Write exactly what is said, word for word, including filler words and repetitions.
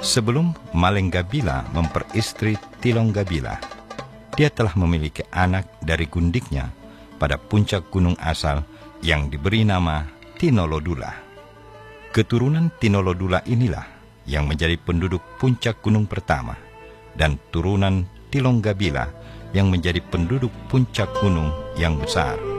Sebelum Malenggabila memperistri Tilonggabila, dia telah memiliki anak dari gundiknya pada puncak gunung asal yang diberi nama Tinolodula. Keturunan Tinolodula inilah yang menjadi penduduk puncak gunung pertama, dan turunan Tilonggabila yang menjadi penduduk puncak gunung yang besar.